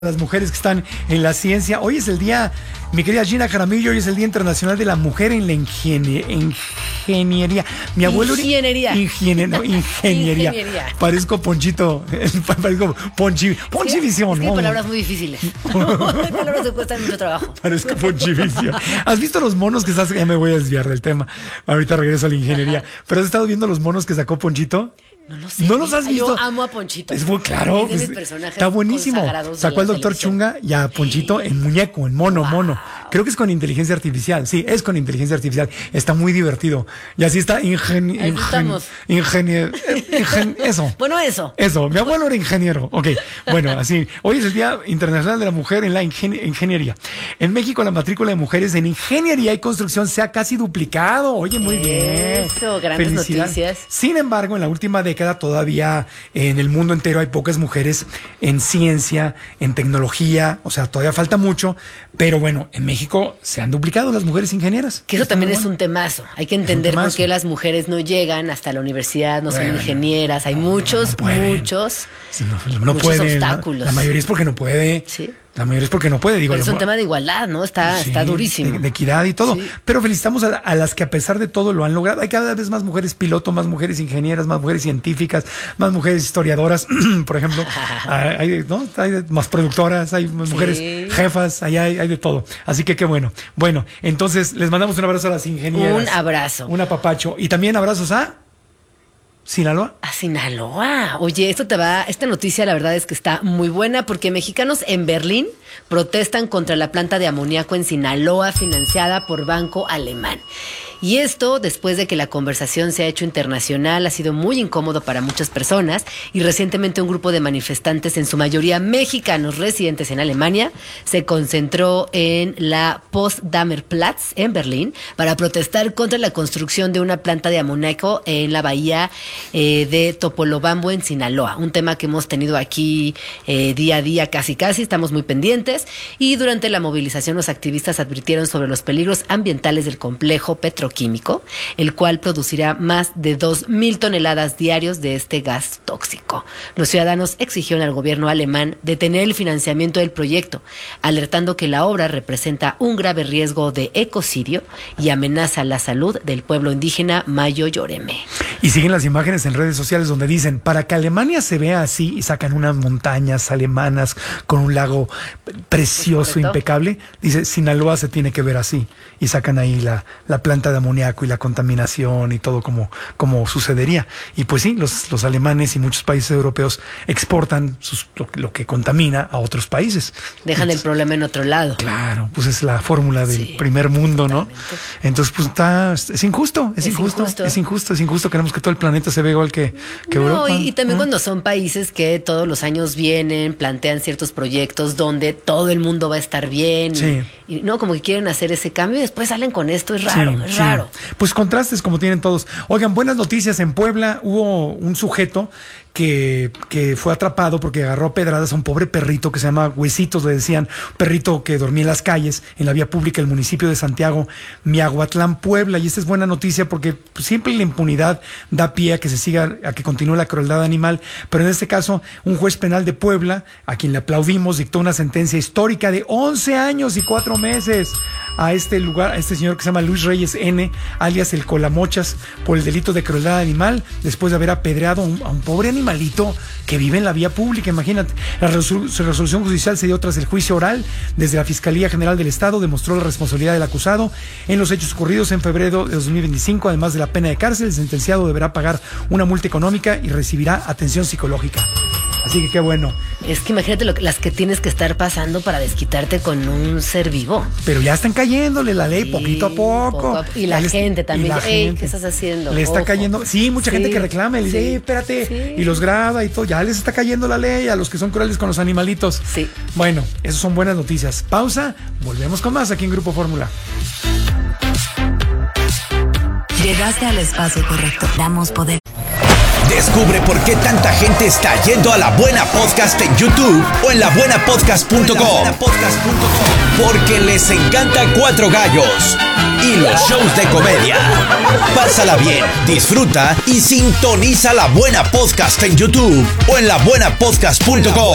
las mujeres que están en la ciencia. Hoy es el día, mi querida Gina Jaramillo, hoy es el Día Internacional de la Mujer en la ingeniería. Mi abuelo Ingeniería. Ingeniería. Parezco Ponchito, parezco Ponchivisión. Sí, palabras muy difíciles. Palabras que cuestan mucho trabajo. Parezco Ponchivisión. ¿Has visto los monos que estás? Ya me voy a desviar del tema. Ahorita regreso a la ingeniería. ¿Pero has estado viendo los monos que sacó Ponchito? No lo sé. ¿No los has visto? Yo amo a Ponchito. Es muy claro. Es de mis personajes está buenísimo. Sacó al doctor Chunga y a Ponchito en muñeco, en mono. Creo que es con inteligencia artificial. Sí, es con inteligencia artificial. Está muy divertido. Y así está eso. Bueno, eso. Eso. Mi abuelo era ingeniero. Ok. Bueno, así. Hoy es el Día Internacional de la Mujer en la Ingeniería. En México, la matrícula de mujeres en ingeniería y construcción se ha casi duplicado. Oye, muy bien. Eso, grandes noticias. Sin embargo, en la última década todavía en el mundo entero hay pocas mujeres en ciencia, en tecnología, o sea, todavía falta mucho, pero bueno, en México se han duplicado las mujeres ingenieras. Que eso también es un temazo. Hay que entender por qué las mujeres no llegan hasta la universidad, no son ingenieras. Hay muchos sí, muchos obstáculos. La mayoría es porque no puede. Sí. La mayoría es porque no puede, digo. Pero es un tema de igualdad, ¿no? Está durísimo. De equidad y todo. Sí. Pero felicitamos a las que a pesar de todo lo han logrado. Hay cada vez más mujeres piloto, más mujeres ingenieras, más mujeres científicas, más mujeres historiadoras, por ejemplo. Hay más productoras, hay más mujeres jefas, hay de todo. Así que qué bueno. Bueno, entonces les mandamos un abrazo a las ingenieras. Un abrazo. Un apapacho. Y también abrazos a ¿Sinaloa? A Sinaloa. Oye, esta noticia la verdad es que está muy buena porque mexicanos en Berlín protestan contra la planta de amoníaco en Sinaloa financiada por banco alemán. Y esto después de que la conversación se ha hecho internacional, ha sido muy incómodo para muchas personas y recientemente un grupo de manifestantes, en su mayoría mexicanos residentes en Alemania, se concentró en la Potsdamer Platz en Berlín para protestar contra la construcción de una planta de amoníaco en la bahía de Topolobampo en Sinaloa. Un tema que hemos tenido aquí día a día casi, estamos muy pendientes y durante la movilización los activistas advirtieron sobre los peligros ambientales del complejo petroquímico, el cual producirá más de 2,000 toneladas diarios de este gas tóxico. Los ciudadanos exigieron al gobierno alemán detener el financiamiento del proyecto, alertando que la obra representa un grave riesgo de ecocidio y amenaza la salud del pueblo indígena Mayo Yoreme. Y siguen las imágenes en redes sociales donde dicen, para que Alemania se vea así, y sacan unas montañas alemanas con un lago precioso, impecable, dice, Sinaloa se tiene que ver así, y sacan ahí la planta de amoníaco y la contaminación y todo como sucedería. Y pues sí, los alemanes y muchos países europeos exportan lo que contamina a otros países. Dejan el problema en otro lado. Claro, pues es la fórmula del primer mundo, totalmente. ¿No? Entonces, pues es injusto. Queremos que todo el planeta se vea igual que Europa. Y también cuando son países que todos los años vienen, plantean ciertos proyectos donde todo el mundo va a estar bien. Sí. Y no, como que quieren hacer ese cambio y después salen con esto. Es raro, es raro. Pues contrastes como tienen todos. Oigan, buenas noticias. En Puebla hubo un sujeto que fue atrapado porque agarró pedradas a un pobre perrito que se llama Huesitos, le decían, perrito que dormía en las calles, en la vía pública del municipio de Santiago, Miahuatlán, Puebla. Y esta es buena noticia porque siempre la impunidad da pie a que continúe la crueldad animal. Pero en este caso, un juez penal de Puebla, a quien le aplaudimos, dictó una sentencia histórica de 11 años y 4 meses a este señor que se llama Luis Reyes N., alias el Colamochas, por el delito de crueldad animal, después de haber apedreado a un pobre animalito que vive en la vía pública. Imagínate, su resolución judicial se dio tras el juicio oral. Desde la Fiscalía General del Estado demostró la responsabilidad del acusado en los hechos ocurridos en febrero de 2025. Además de la pena de cárcel, el sentenciado deberá pagar una multa económica y recibirá atención psicológica. Así que qué bueno. Es que imagínate las que tienes que estar pasando para desquitarte con un ser vivo. Pero ya están cayéndole la ley poquito a poco. Y la gente también. ¿Qué estás haciendo? Le está cayendo. Sí, mucha gente que reclama. Le dice, espérate. Sí. Y los graba y todo. Ya les está cayendo la ley a los que son crueles con los animalitos. Sí. Bueno, esas son buenas noticias. Pausa. Volvemos con más aquí en Grupo Fórmula. Llegaste al espacio correcto. Damos poder. Descubre por qué tanta gente está yendo a La Buena Podcast en YouTube o en labuenapodcast.com. Porque les encanta Cuatro Gallos. y los shows de comedia. Pásala bien, disfruta y sintoniza La Buena Podcast en YouTube o en labuenapodcast.com.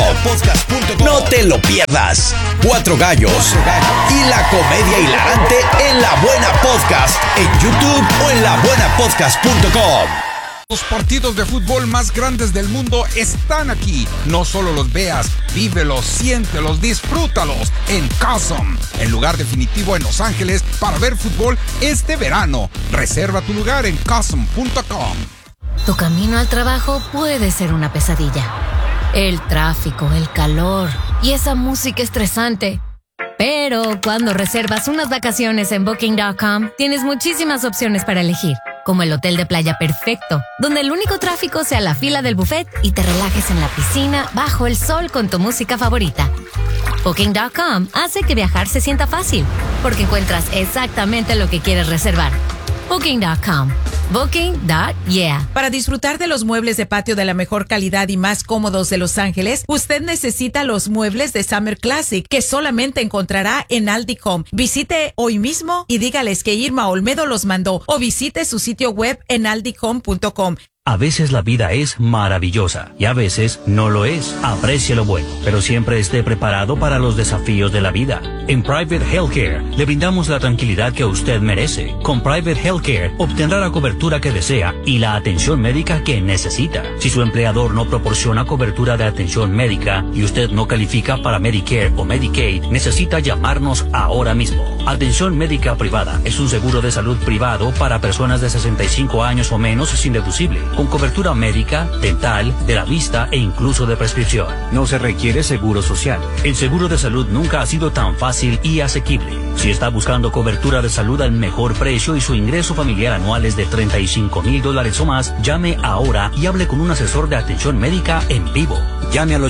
No te lo pierdas. 4 gallos y la comedia hilarante en La Buena Podcast en YouTube o en labuenapodcast.com. Los partidos de fútbol más grandes del mundo están aquí. No solo los veas, vívelos, siéntelos, disfrútalos en Custom, el lugar definitivo en Los Ángeles para ver fútbol este verano. Reserva tu lugar en custom.com. Tu camino al trabajo puede ser una pesadilla. El tráfico, el calor y esa música estresante. Pero cuando reservas unas vacaciones en Booking.com, tienes muchísimas opciones para elegir, como el hotel de playa perfecto, donde el único tráfico sea la fila del buffet y te relajes en la piscina bajo el sol con tu música favorita. Booking.com hace que viajar se sienta fácil, porque encuentras exactamente lo que quieres reservar. Booking.com. Booking.yeah. Para disfrutar de los muebles de patio de la mejor calidad y más cómodos de Los Ángeles, usted necesita los muebles de Summer Classic, que solamente encontrará en Aldi Home. Visite hoy mismo y dígales que Irma Olmedo los mandó, o visite su sitio web en aldihome.com. A veces la vida es maravillosa y a veces no lo es. Aprecie lo bueno, pero siempre esté preparado para los desafíos de la vida. En Private Healthcare le brindamos la tranquilidad que usted merece. Con Private Healthcare obtendrá la cobertura que desea y la atención médica que necesita. Si su empleador no proporciona cobertura de atención médica y usted no califica para Medicare o Medicaid, necesita llamarnos ahora mismo. Atención médica privada es un seguro de salud privado para personas de 65 años o menos sin deducible, con cobertura médica, dental, de la vista e incluso de prescripción. No se requiere seguro social. El seguro de salud nunca ha sido tan fácil y asequible. Si está buscando cobertura de salud al mejor precio y su ingreso familiar anual es de $35,000 o más, llame ahora y hable con un asesor de atención médica en vivo. Llame al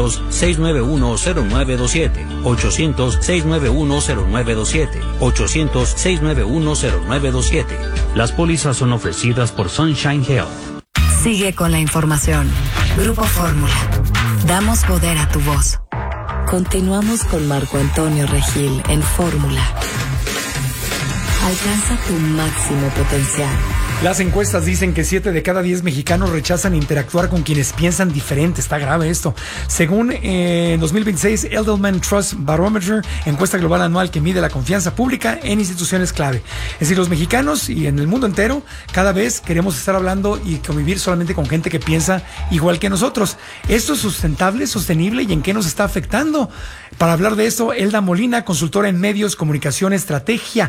800-691-0927, 800-691-0927, 800-691-0927. Las pólizas son ofrecidas por Sunshine Health. Sigue con la información. Grupo Fórmula. Damos poder a tu voz. Continuamos con Marco Antonio Regil en Fórmula. Alcanza tu máximo potencial. Las encuestas dicen que 7 de cada 10 mexicanos rechazan interactuar con quienes piensan diferente. Está grave esto. Según 2026 Edelman Trust Barometer, encuesta global anual que mide la confianza pública en instituciones clave. Es decir, los mexicanos y en el mundo entero cada vez queremos estar hablando y convivir solamente con gente que piensa igual que nosotros. ¿Esto es sustentable, sostenible y en qué nos está afectando? Para hablar de esto, Elda Molina, consultora en medios, comunicación estratégica,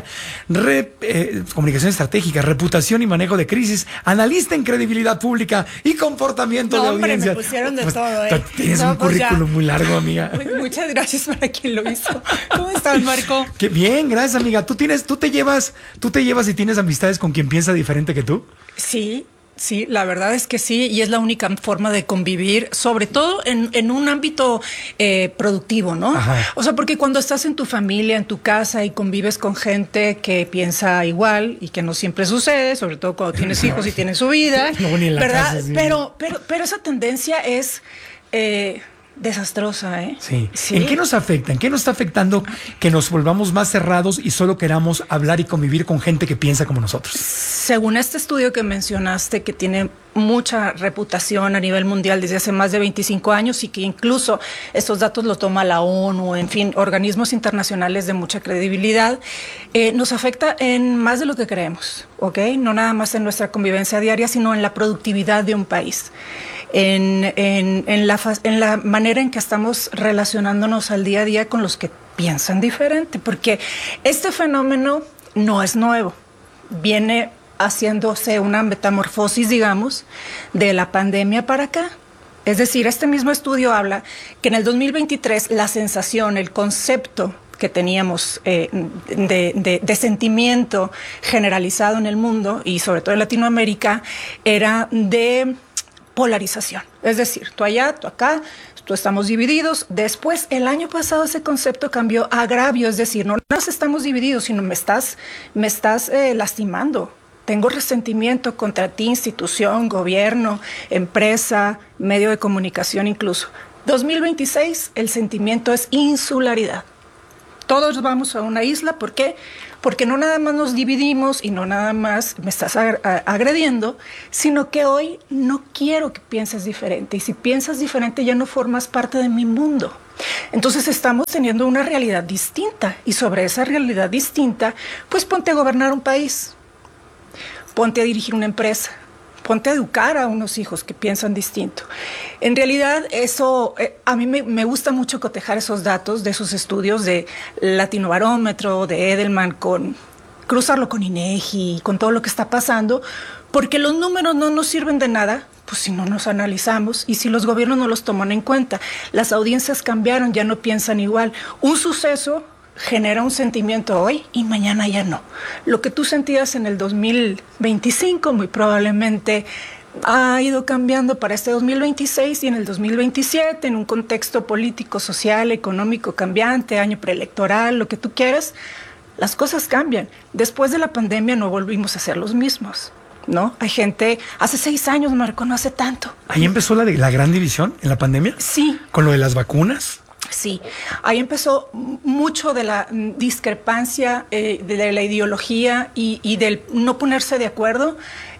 reputación y manejo de crisis, analista en credibilidad pública y comportamiento de audiencia. Me pusieron de todo, ¿eh? Tienes un currículum muy largo, amiga. Muchas gracias para quien lo hizo. ¿Cómo estás, Marco? Qué bien, gracias, amiga. ¿Tú te llevas y tienes amistades con quien piensa diferente que tú? Sí, la verdad es que sí, y es la única forma de convivir, sobre todo en un ámbito productivo, ¿no? Ajá. O sea, porque cuando estás en tu familia, en tu casa y convives con gente que piensa igual y que no siempre sucede, sobre todo cuando tienes hijos y tienes su vida, no, ni en la ¿verdad? Casa, sí. Pero esa tendencia es desastrosa, ¿eh? Sí. ¿En qué nos afecta? ¿En qué nos está afectando que nos volvamos más cerrados y solo queramos hablar y convivir con gente que piensa como nosotros? Según este estudio que mencionaste, que tiene mucha reputación a nivel mundial desde hace más de 25 años y que incluso estos datos los toma la ONU, en fin, organismos internacionales de mucha credibilidad, nos afecta en más de lo que creemos, ¿ok? No nada más en nuestra convivencia diaria, sino en la productividad de un país. En la manera en que estamos relacionándonos al día a día con los que piensan diferente, porque este fenómeno no es nuevo, viene haciéndose una metamorfosis, digamos, de la pandemia para acá. Es decir, este mismo estudio habla que en el 2023 la sensación, el concepto que teníamos de sentimiento generalizado en el mundo y sobre todo en Latinoamérica era de polarización. Es decir, tú allá, tú acá, tú estamos divididos. Después, el año pasado ese concepto cambió a agravio, es decir, no nos estamos divididos, sino me estás lastimando. Tengo resentimiento contra ti, institución, gobierno, empresa, medio de comunicación incluso. 2026, el sentimiento es insularidad. Todos vamos a una isla, ¿por qué? Porque no nada más nos dividimos y no nada más me estás agrediendo, sino que hoy no quiero que pienses diferente. Y si piensas diferente ya no formas parte de mi mundo. Entonces estamos teniendo una realidad distinta y sobre esa realidad distinta, pues ponte a gobernar un país, ponte a dirigir una empresa, ponte a educar a unos hijos que piensan distinto. En realidad, eso, a mí me gusta mucho cotejar esos datos de esos estudios de Latinobarómetro, de Edelman, cruzarlo con INEGI, con todo lo que está pasando, porque los números no nos sirven de nada, pues si no nos analizamos y si los gobiernos no los toman en cuenta. Las audiencias cambiaron, ya no piensan igual. Un suceso genera un sentimiento hoy y mañana ya no. Lo que tú sentías en el 2025 muy probablemente ha ido cambiando para este 2026 y en el 2027, en un contexto político, social, económico cambiante, año preelectoral, lo que tú quieras, las cosas cambian. Después de la pandemia no volvimos a ser los mismos, ¿no? Hay gente, hace 6 años, Marco, no hace tanto. ¿Ahí empezó la gran división en la pandemia? Sí. ¿Con lo de las vacunas? Sí, ahí empezó mucho de la discrepancia de la ideología y del no ponerse de acuerdo.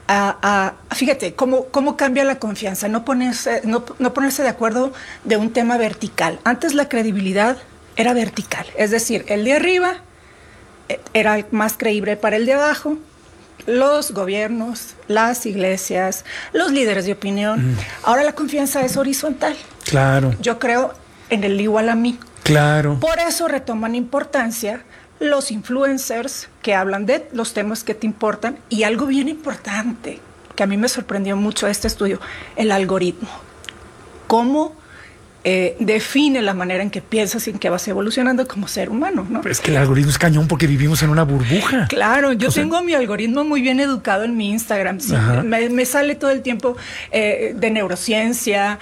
Fíjate cómo cambia la confianza, no ponerse de acuerdo de un tema vertical. Antes la credibilidad era vertical, es decir, el de arriba era más creíble para el de abajo. Los gobiernos, las iglesias, los líderes de opinión. Ahora la confianza es horizontal. Claro. Yo creo en el igual a mí. Claro. Por eso retoman importancia los influencers que hablan de los temas que te importan y algo bien importante que a mí me sorprendió mucho este estudio, el algoritmo. ¿Cómo define la manera en que piensas y en que vas evolucionando como ser humano, ¿no? Pero es que el algoritmo es cañón porque vivimos en una burbuja. Claro, yo tengo mi algoritmo muy bien educado en mi Instagram. Sí, me sale todo el tiempo de neurociencia,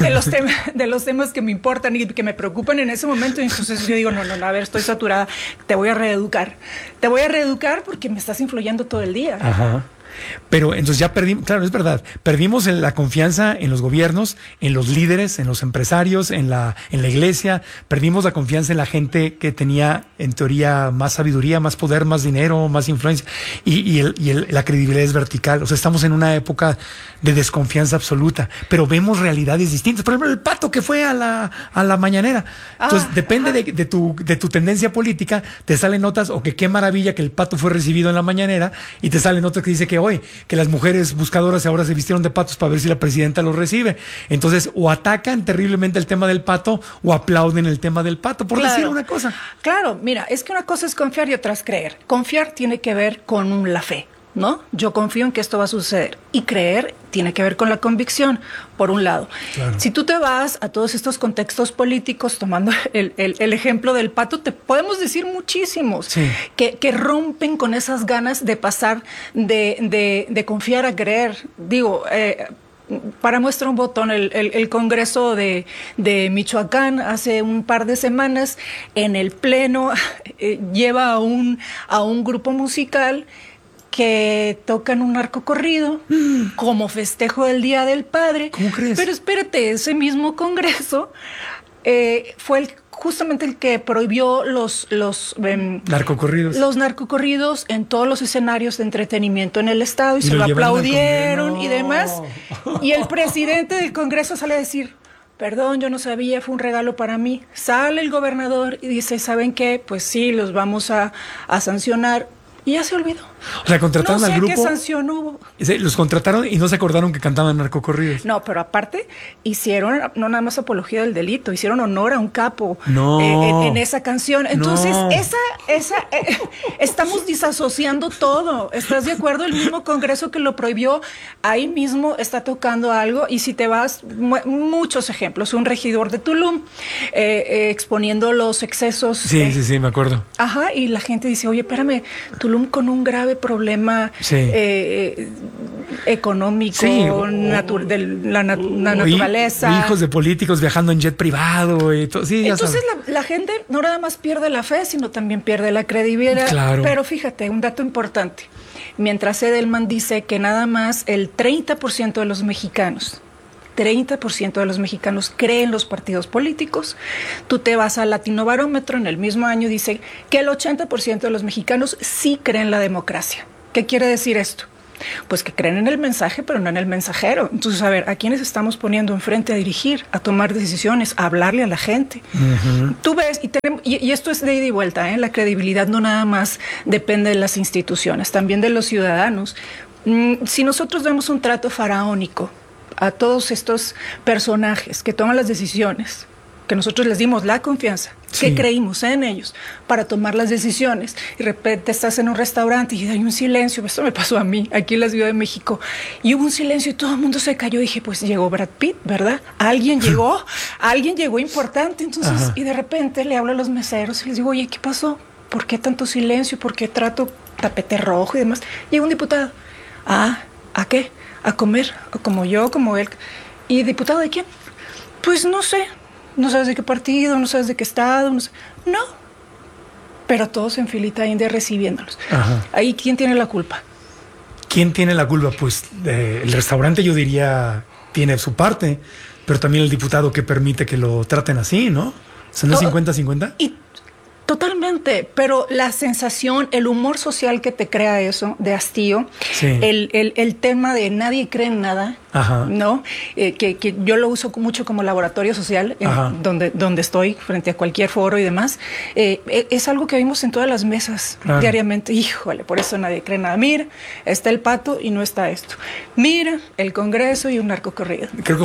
de los temas que me importan y que me preocupan en ese momento. Y entonces yo digo, no, a ver, estoy saturada, te voy a reeducar. Te voy a reeducar porque me estás influyendo todo el día. Ajá. Pero entonces ya perdimos, claro, es verdad, perdimos la confianza en los gobiernos, en los líderes, en los empresarios, en la iglesia, perdimos la confianza en la gente que tenía, en teoría, más sabiduría, más poder, más dinero, más influencia, y la credibilidad es vertical. O sea, estamos en una época de desconfianza absoluta, pero vemos realidades distintas. Por ejemplo, el Pato que fue a la mañanera. Entonces, depende de tu tendencia política, te salen notas, o que qué maravilla que el Pato fue recibido en la mañanera, y te salen notas que dice que hoy, que las mujeres buscadoras ahora se vistieron de patos para ver si la presidenta los recibe. Entonces, o atacan terriblemente el tema del pato o aplauden el tema del pato, por decir una cosa. Claro, mira, es que una cosa es confiar y otra es creer. Confiar tiene que ver con la fe, ¿no? Yo confío en que esto va a suceder. Y creer tiene que ver con la convicción, por un lado. Claro. Si tú te vas a todos estos contextos políticos, tomando el ejemplo del Pato, te podemos decir muchísimos que rompen con esas ganas de pasar de confiar a creer. Digo, para muestra un botón, el Congreso de Michoacán hace un par de semanas en el Pleno lleva a un grupo musical que tocan un narcocorrido como festejo del Día del Padre. ¿Cómo crees? Pero espérate, ese mismo Congreso fue justamente el que prohibió los narcocorridos. Los narcocorridos en todos los escenarios de entretenimiento en el estado y se lo aplaudieron y demás. Y el presidente del Congreso sale a decir: perdón, yo no sabía, fue un regalo para mí. Sale el gobernador y dice: ¿saben qué? Pues sí, los vamos a sancionar. Y ya se olvidó. O sea, contrataron al grupo. ¿Qué sanción hubo? Los contrataron y no se acordaron que cantaban narcocorridos. No, pero aparte hicieron no nada más apología del delito, hicieron honor a un capo en esa canción. Entonces, estamos disasociando todo. ¿Estás de acuerdo? El mismo Congreso que lo prohibió, ahí mismo está tocando algo. Y si te vas, muchos ejemplos. Un regidor de Tulum exponiendo los excesos. Sí, me acuerdo. Ajá, y la gente dice: oye, espérame, Tulum con un grave problema económico, de la naturaleza. Hijos de políticos viajando en jet privado. Entonces la gente no nada más pierde la fe, sino también pierde la credibilidad. Claro. Pero fíjate, un dato importante. Mientras Edelman dice que nada más el 30% de los mexicanos 30% de los mexicanos creen los partidos políticos. Tú te vas al Latinobarómetro, en el mismo año dice que el 80% de los mexicanos sí creen la democracia. ¿Qué quiere decir esto? Pues que creen en el mensaje, pero no en el mensajero. Entonces, a ver, ¿a quiénes estamos poniendo enfrente a dirigir, a tomar decisiones, a hablarle a la gente? Tú ves, y esto es de ida y vuelta, ¿eh? La credibilidad no nada más depende de las instituciones, también de los ciudadanos. Si nosotros damos un trato faraónico a todos estos personajes que toman las decisiones, que nosotros les dimos la confianza, que creímos en ellos para tomar las decisiones, y de repente estás en un restaurante y hay un silencio. Esto me pasó a mí, aquí en la Ciudad de México, y hubo un silencio y todo el mundo se cayó. Dije, pues llegó Brad Pitt, ¿verdad? Alguien llegó importante. Entonces, y de repente le hablo a los meseros y les digo, oye, ¿qué pasó? ¿Por qué tanto silencio? ¿Por qué trato tapete rojo y demás? Llega un diputado. ¿A qué? A comer, como yo, como él. ¿Y diputado de quién? Pues no sé. No sabes de qué partido, no sabes de qué estado, no. Pero todos en filita india recibiéndolos. Ahí, ¿quién tiene la culpa? ¿Quién tiene la culpa? Pues el restaurante, yo diría, tiene su parte, pero también el diputado que permite que lo traten así, ¿no? ¿Son de 50-50? Y totalmente, pero la sensación, el humor social que te crea eso, de hastío, el tema de nadie cree en nada, ¿no? Que yo lo uso mucho como laboratorio social, donde estoy frente a cualquier foro y demás. Es algo que vimos en todas las mesas diariamente. Híjole, por eso nadie cree nada. Mira, está el pato y no está esto. Mira, el Congreso y un narco corrido.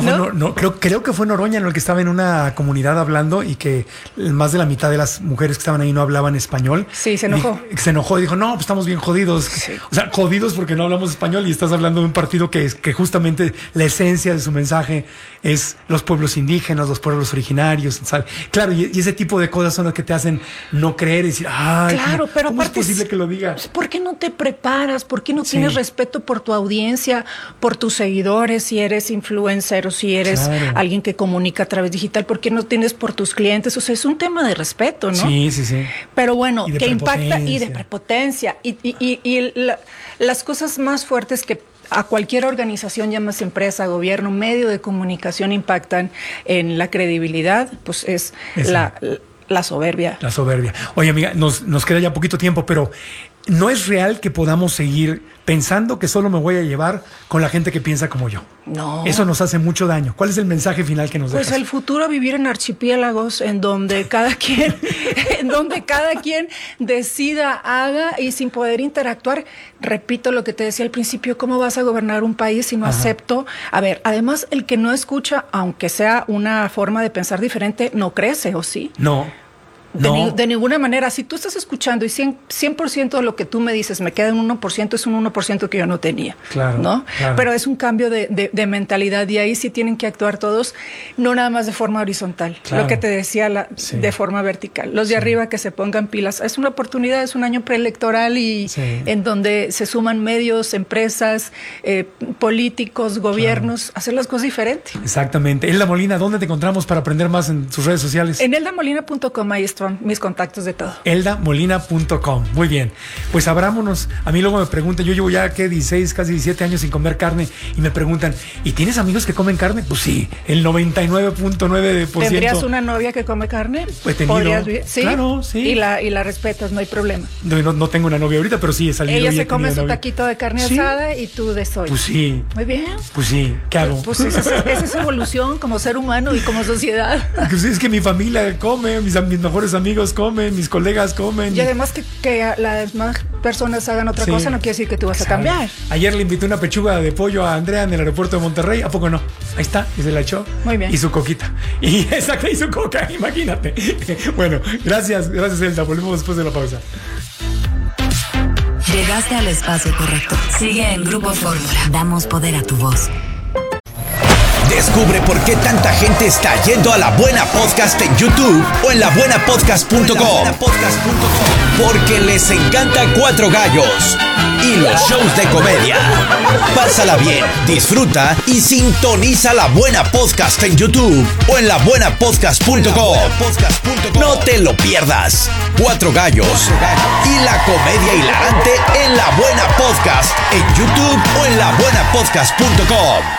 Creo que fue Noroña en el que estaba en una comunidad hablando y que más de la mitad de las mujeres que estaban ahí no hablaban español. Sí, se enojó. Se enojó y dijo, no, pues estamos bien jodidos. Sí. O sea, jodidos porque no hablamos español y estás hablando de un partido que justamente la esencia de su mensaje es los pueblos indígenas, los pueblos originarios, ¿sabes? Claro, y ese tipo de cosas son las que te hacen no creer y decir, ay, claro, pero ¿cómo es posible que lo digas? ¿Por qué no te preparas? ¿Por qué no tienes respeto por tu audiencia, por tus seguidores, si eres influencer o si eres alguien que comunica a través digital? ¿Por qué no tienes por tus clientes? O sea, es un tema de respeto, ¿no? Sí. Pero bueno, que impacta y de prepotencia. Y las cosas más fuertes que a cualquier organización, llamas empresa, gobierno, medio de comunicación, impactan en la credibilidad, pues es la soberbia. La soberbia. Oye, amiga, nos queda ya poquito tiempo, pero no es real que podamos seguir pensando que solo me voy a llevar con la gente que piensa como yo. No. Eso nos hace mucho daño. ¿Cuál es el mensaje final que nos dejas? Pues el futuro, vivir en archipiélagos en donde cada quien decida, haga, y sin poder interactuar. Repito lo que te decía al principio, ¿cómo vas a gobernar un país si no acepto? A ver, además, el que no escucha, aunque sea una forma de pensar diferente, no crece, ¿o sí? No. De ninguna manera. Si tú estás escuchando y 100% de lo que tú me dices me queda en 1%, es un 1% que yo no tenía. Claro, ¿no? Claro. Pero es un cambio de mentalidad, y ahí sí tienen que actuar todos, no nada más de forma horizontal. Claro. Lo que te decía, de forma vertical. Los de arriba que se pongan pilas. Es una oportunidad, es un año preelectoral y en donde se suman medios, empresas, políticos, gobiernos, hacer las cosas diferentes. Exactamente. Elda Molina, ¿dónde te encontramos para aprender más en sus redes sociales? En eldamolina.com, ahí están mis contactos de todo. eldamolina.com. Muy bien. Pues abrámonos. A mí luego me preguntan, yo llevo ya 16, casi 17 años sin comer carne, y me preguntan, ¿y tienes amigos que comen carne? Pues sí, el 99.9%. ¿Tendrías una novia que come carne? Pues tenido. ¿Sí? Claro, sí. Y la respetas, no hay problema. No tengo una novia ahorita, pero sí he salido. Ella se come su taquito de carne asada y tú de soya. Pues sí. Muy bien. Pues sí, ¿qué hago? Pues esa es evolución como ser humano y como sociedad. Pues es que mi familia come, mis mejores amigos comen, mis colegas comen. Y además que las demás personas hagan otra cosa no quiere decir que tú vas a cambiar. Ayer le invité una pechuga de pollo a Andrea en el aeropuerto de Monterrey. ¿A poco no? Ahí está, y se la echó. Muy bien. Y su coquita. Y su coca, imagínate. Bueno, gracias Elda. Volvemos después de la pausa. Llegaste al espacio correcto. Sigue en Grupo Fórmula. Damos poder a tu voz. Descubre por qué tanta gente está yendo a La Buena Podcast en YouTube o en labuenapodcast.com. Porque les encanta Cuatro Gallos y los shows de comedia. Pásala bien, disfruta y sintoniza La Buena Podcast en YouTube o en labuenapodcast.com. No te lo pierdas. Cuatro Gallos y la comedia hilarante en La Buena Podcast en YouTube o en labuenapodcast.com.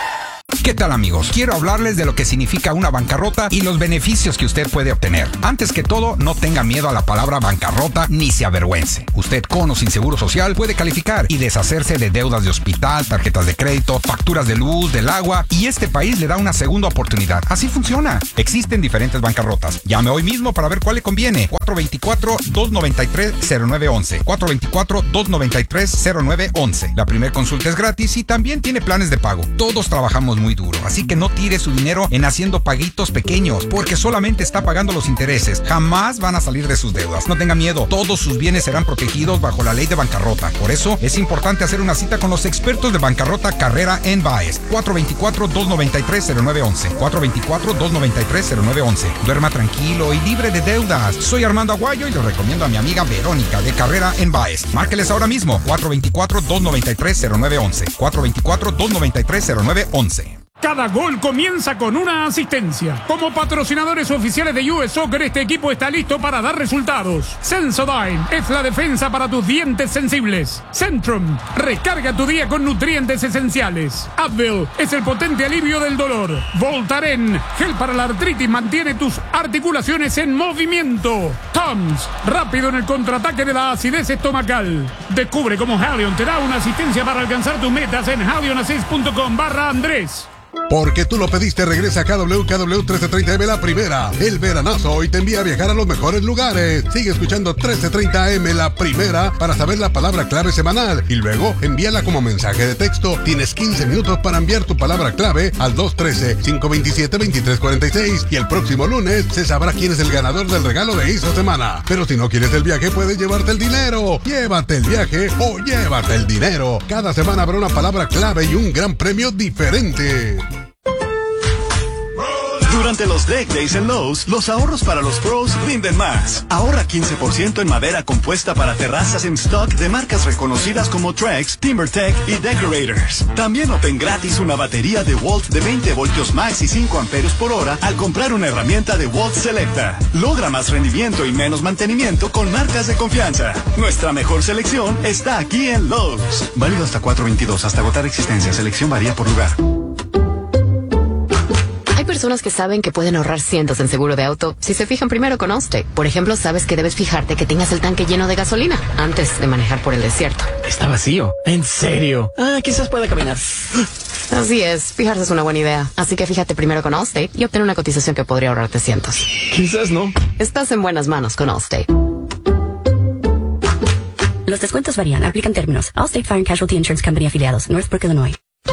¿Qué tal, amigos? Quiero hablarles de lo que significa una bancarrota y los beneficios que usted puede obtener. Antes que todo, no tenga miedo a la palabra bancarrota ni se avergüence. Usted con o sin seguro social puede calificar y deshacerse de deudas de hospital, tarjetas de crédito, facturas de luz, del agua, y este país le da una segunda oportunidad. Así funciona. Existen diferentes bancarrotas. Llame hoy mismo para ver cuál le conviene. 424-293-0911. 424-293-0911. La primera consulta es gratis y también tiene planes de pago. Todos trabajamos muy duro, así que no tire su dinero en haciendo paguitos pequeños, porque solamente está pagando los intereses. Jamás van a salir de sus deudas. No tenga miedo, todos sus bienes serán protegidos bajo la ley de bancarrota. Por eso es importante hacer una cita con los expertos de bancarrota Carrera en Baez. 424-293-0911. 424-293-0911. Duerma tranquilo y libre de deudas. Soy Armando Aguayo y le recomiendo a mi amiga Verónica de Carrera en Baez. Márqueles ahora mismo. 424-293-0911. 424-293-0911. Cada gol comienza con una asistencia. Como patrocinadores oficiales de US Soccer, este equipo está listo para dar resultados. Sensodyne es la defensa para tus dientes sensibles. Centrum, recarga tu día con nutrientes esenciales. Advil es el potente alivio del dolor. Voltaren, gel para la artritis, mantiene tus articulaciones en movimiento. Tums, rápido en el contraataque de la acidez estomacal. Descubre cómo Halion te da una asistencia para alcanzar tus metas en halionassist.com/Andrés. Porque tú lo pediste, regresa a KW 1330M la primera. El veranazo hoy te envía a viajar a los mejores lugares. Sigue escuchando 1330M la primera para saber la palabra clave semanal y luego envíala como mensaje de texto. Tienes 15 minutos para enviar tu palabra clave al 213-527-2346 y el próximo lunes se sabrá quién es el ganador del regalo de esta semana. Pero si no quieres el viaje, puedes llevarte el dinero. Llévate el viaje o llévate el dinero. Cada semana habrá una palabra clave y un gran premio diferente. Durante los Deck Days en Lowe's, los ahorros para los pros rinden más. Ahorra 15% en madera compuesta para terrazas en stock de marcas reconocidas como Trex, TimberTech y Decorators. También obtén gratis una batería de Walt de 20 voltios max y 5 amperios por hora al comprar una herramienta de Walt Selecta. Logra más rendimiento y menos mantenimiento con marcas de confianza. Nuestra mejor selección está aquí en Lowe's. Válido hasta 4/22, hasta agotar existencia. Selección varía por lugar. Hay personas que saben que pueden ahorrar cientos en seguro de auto si se fijan primero con Allstate. Por ejemplo, sabes que debes fijarte que tengas el tanque lleno de gasolina antes de manejar por el desierto. Está vacío. ¿En serio? Quizás pueda caminar. Así es, fijarse es una buena idea. Así que fíjate primero con Allstate y obtén una cotización que podría ahorrarte cientos. Quizás no. Estás en buenas manos con Allstate. Los descuentos varían. Aplican términos. Allstate Fire and Casualty Insurance Company afiliados. Northbrook, Illinois.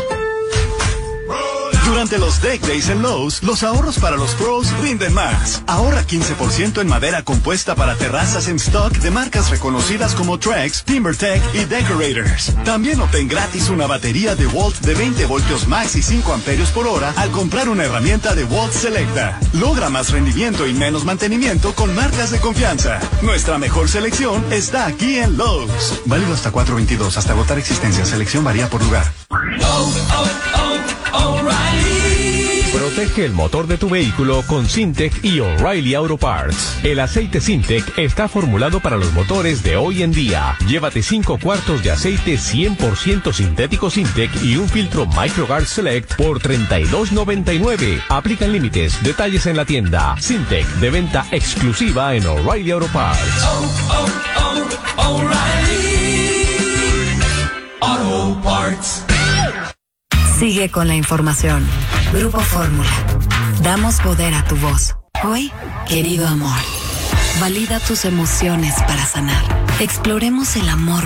Durante los Deck Days en Lowe's, los ahorros para los pros rinden más. Ahorra 15% en madera compuesta para terrazas en stock de marcas reconocidas como Trex, TimberTech y Decorators. También obtén gratis una batería de Walt de 20 voltios max y 5 amperios por hora al comprar una herramienta de Walt Selecta. Logra más rendimiento y menos mantenimiento con marcas de confianza. Nuestra mejor selección está aquí en Lowe's. Válido hasta 4/22, hasta agotar existencia. Selección varía por lugar. Protege el motor de tu vehículo con Syntec y O'Reilly Auto Parts. El aceite Syntec está formulado para los motores de hoy en día. Llévate 5 cuartos de aceite 100% sintético Syntec y un filtro MicroGuard Select por $32.99. Aplican límites. Detalles en la tienda. Syntec, de venta exclusiva en O'Reilly Auto Parts. O'Reilly Auto Parts. Sigue con la información. Grupo Fórmula. Damos poder a tu voz. Hoy, querido amor, valida tus emociones para sanar. Exploremos el amor